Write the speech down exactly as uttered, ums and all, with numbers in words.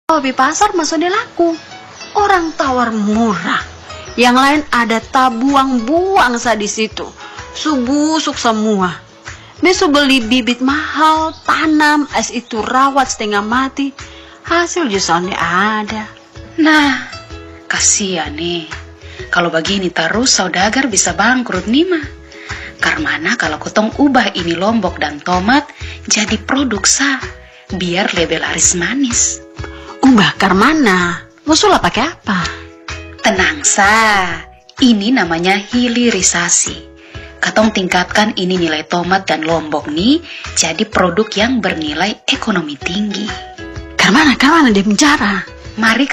Oh, di pasar maksudnya laku. Orang tawar murah. Yang lain ada tabuang-buang sa di situ. Subusuk semua. Besok beli bibit mahal, tanam, es itu rawat setengah mati. Hasil justru ada. Nah, kasihan nih. Kalau begini terus saudagar bisa bangkrut nih mah. Karena kalau kotong ubah ini lombok dan tomat jadi produk sah, biar lebih laris manis. Ubah karmana? Musulah pakai apa? Tenang sah, ini namanya hilirisasi. Katong tingkatkan ini nilai tomat dan lombok nih jadi produk yang bernilai ekonomi tinggi. Karmana, karmana dia bicara? Mari